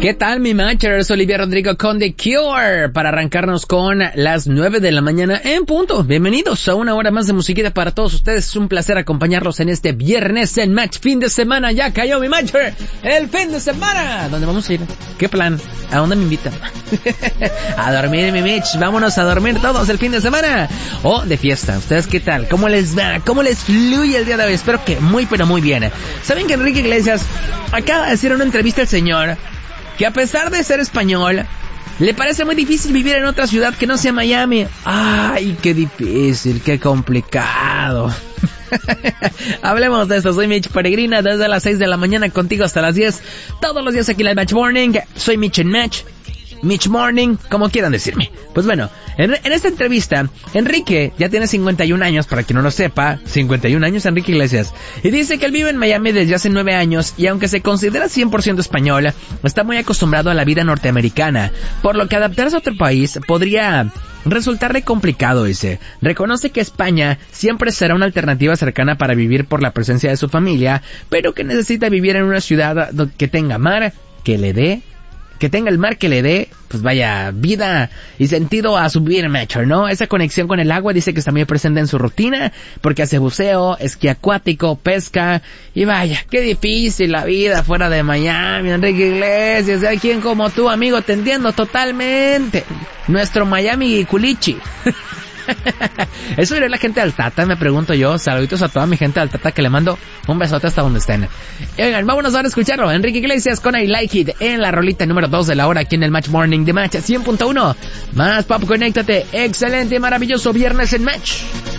¿Qué tal, mi matchers? Olivia Rodrigo con The Cure para arrancarnos con las 9 de la mañana en punto. Bienvenidos a una hora más de musiquita para todos ustedes. Es un placer acompañarlos en este viernes en Match. Fin de semana, ya cayó mi matcher. El fin de semana. ¿Dónde vamos a ir? ¿Qué plan? ¿A dónde me invitan? A dormir, mi Mitch. Vámonos a dormir todos el fin de semana. O de fiesta. ¿Ustedes qué tal? ¿Cómo les va? ¿Cómo les fluye el día de hoy? Espero que muy, pero muy bien. ¿Saben que Enrique Iglesias acaba de decir en una entrevista al señor que a pesar de ser español, le parece muy difícil vivir en otra ciudad que no sea Miami? Ay, qué difícil, qué complicado. Hablemos de eso. Soy Mitch Peregrina, desde las 6 de la mañana contigo hasta las 10. Todos los días aquí en el Match Morning. Soy Mitch en Match, Mitch Morning, como quieran decirme. Pues bueno, en esta entrevista, Enrique ya tiene 51 años, para quien no lo sepa. 51 años, Enrique Iglesias. Y dice que él vive en Miami desde hace 9 años, y aunque se considera 100% español, está muy acostumbrado a la vida norteamericana, por lo que adaptarse a otro país podría resultarle complicado, dice. Reconoce que España siempre será una alternativa cercana para vivir por la presencia de su familia, pero que necesita vivir en una ciudad que tenga mar, que tenga el mar que le dé, pues vaya, vida y sentido a su vida, macho, ¿no? Esa conexión con el agua dice que está muy presente en su rutina, porque hace buceo, esquí acuático, pesca, y vaya, qué difícil la vida fuera de Miami, Enrique Iglesias. Hay quien como tú, amigo, te entiendo totalmente. Nuestro Miami Culichi. Eso dirá la gente de Altata, me pregunto yo. Saluditos a toda mi gente de Altata, que le mando un besote hasta donde estén. Oigan, vámonos ahora a escucharlo. Enrique Iglesias con I Like It en la rolita número 2 de la hora aquí en el Match Morning de Match 100.1. Más pop, conéctate. Excelente, maravilloso viernes en Match.